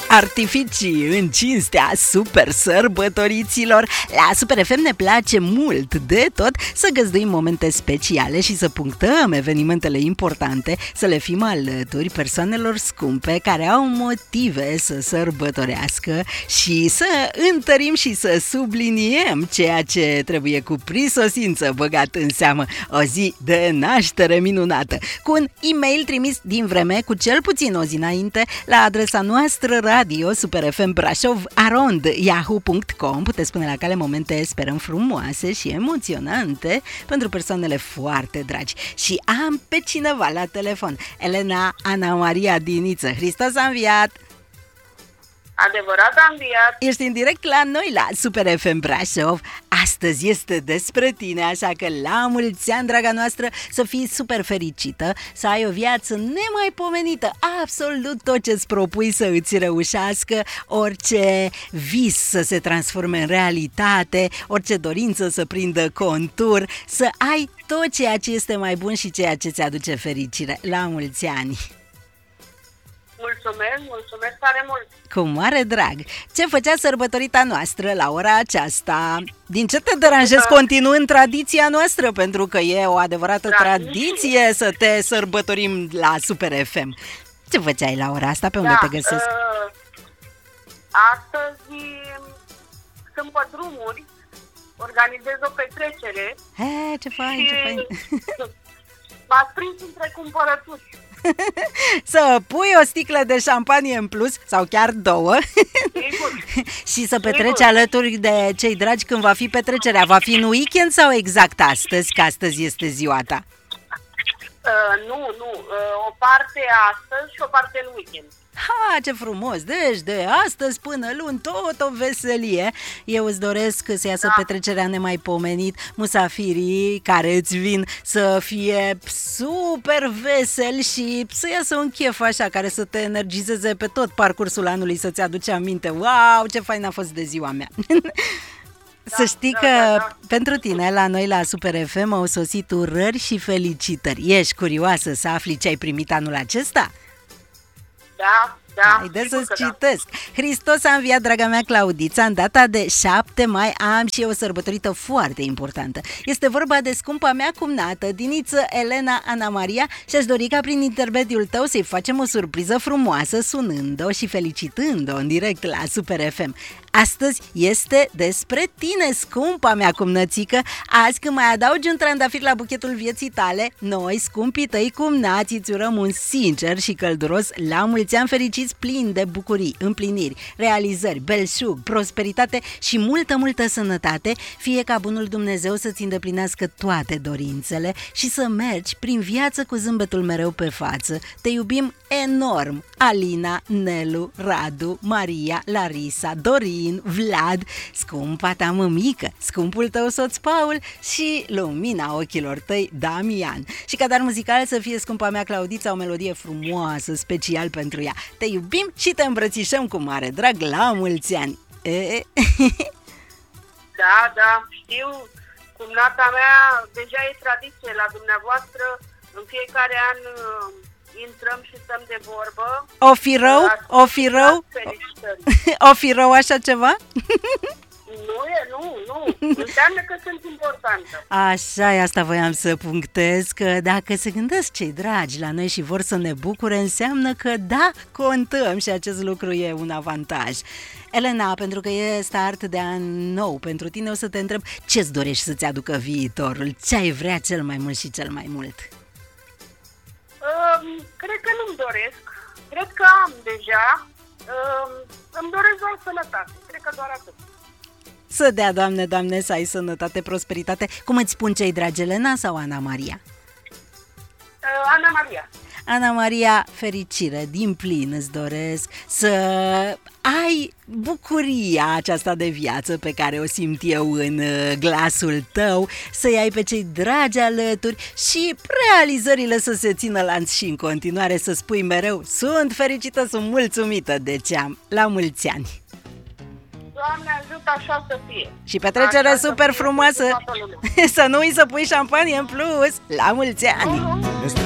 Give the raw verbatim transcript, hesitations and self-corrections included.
artificii în cinstea super sărbătoriților. La Super F M ne place mult de tot să găzduim momente speciale și să punctăm evenimentele importante, să le fim alături persoanelor scumpe care au motive să sărbătorească și să întărim și să subliniem ceea ce trebuie cu prisosință băgat în seamă. O zi de naștere minunată, cu un e-mail trimis din vreme cu cel puțin o zi înainte la adresa noastră radio superfmbrașov arond yahoo punct com. Puteți spune la cale momente, sperăm, frumoase și emoționante pentru persoanele foarte dragi. Și am pe cineva la telefon, Elena Ana Maria din Niță. Hristos a înviat! Adevărat a înviat. Ești în direct la noi la Super F M Brașov. Astăzi este despre tine, așa că la mulți ani, draga noastră, să fii super fericită, să ai o viață nemaipomenită, absolut tot ce-ți propui să îți reușească, orice vis să se transforme în realitate, orice dorință să prindă contur, să ai tot ceea ce este mai bun și ceea ce ți aduce fericire. La mulți ani! Mulțumesc, mulțumesc tare mult! Cu mare drag! Ce făcea sărbătorita noastră la ora aceasta? Din ce te deranjezi continuând tradiția noastră? Pentru că e o adevărată tradiție să te sărbătorim la Super F M. Ce făceai la ora asta? Pe unde da, te găsesc? Uh, astăzi sunt pe drumuri, organizez o petrecere. He, ce fain, ce fain! M-ați prins între cumpărături. Să pui o sticlă de șampanie în plus, sau chiar două, și să petreci alături de cei dragi când va fi petrecerea. Va fi în weekend sau exact astăzi, că astăzi este ziua ta? Uh, nu, nu, uh, o parte astăzi și o parte în weekend. Ha, ce frumos! Deci de astăzi până luni tot o veselie. Eu îți doresc să iasă da. petrecerea nemaipomenit, musafirii care îți vin să fie super veseli și să iasă un chef așa care să te energizeze pe tot parcursul anului, să-ți aduce aminte. Wow, ce fain a fost de ziua mea! Da, să știi da, că da, da. pentru tine, la noi la Super F M, au sosit urări și felicitări. Ești curioasă să afli ce ai primit anul acesta? Da, da. Haideți să-ți citesc. Da. Hristos a înviat, draga mea Claudița, în data de șapte mai am și eu o sărbătorită foarte importantă. Este vorba de scumpa mea cumnată, diniță Elena Ana Maria, și aș dori ca prin intermediul tău să-i facem o surpriză frumoasă, sunând-o și felicitând-o în direct la Super F M. Astăzi este despre tine, scumpa mea cumnățică. Azi, când mai adaugi un trandafir la buchetul vieții tale, noi, scumpii tăi cumnați, îți urăm un sincer și călduros la mulți ani fericiți, plini de bucurii, împliniri, realizări, belșug, prosperitate și multă, multă sănătate, fie ca bunul Dumnezeu să-ți îndeplinească toate dorințele și să mergi prin viață cu zâmbetul mereu pe față. Te iubim enorm! Alina, Nelu, Radu, Maria, Larisa, Dorin, Vlad, scumpa ta mămică, scumpul tău soț Paul și lumina ochilor tăi Damian. Și ca dar muzical să fie, scumpa mea Claudița, o melodie frumoasă, special pentru ea. Te iubim și te îmbrățișăm cu mare drag la mulți ani! E? Da, da, știu, cumnata mea, deja e tradiție la dumneavoastră, în fiecare an intrăm și stăm de vorbă. O fi rău? O fi rău? O fi rău așa ceva? Nu e, nu, nu. Înseamnă că sunt importantă. Așa e, asta voiam să punctez, că dacă se gândesc cei dragi la noi și vor să ne bucure, înseamnă că da, contăm și acest lucru e un avantaj. Elena, pentru că e start de an nou pentru tine, o să te întreb ce-ți dorești să-ți aducă viitorul? Ce ai vrea cel mai mult și cel mai mult? Um, cred că nu-mi doresc. Cred că am deja. Um, îmi doresc doar sănătate. Cred că doar atât. Să dea, Doamne, Doamne, să ai sănătate, prosperitate. Cum îți spun cei dragi, Elena sau Ana Maria? Uh, Ana Maria. Ana Maria, fericire, din plin îți doresc să ai bucuria aceasta de viață pe care o simt eu în glasul tău, să-i ai pe cei dragi alături și realizările să se țină lanț și în continuare să spui mereu, sunt fericită, sunt mulțumită de ce am. La mulți ani! Doamne ajută, așa să fie! Și petrecere așa super frumoasă! Să nu uiți să pui șampanie în plus! La mulți ani!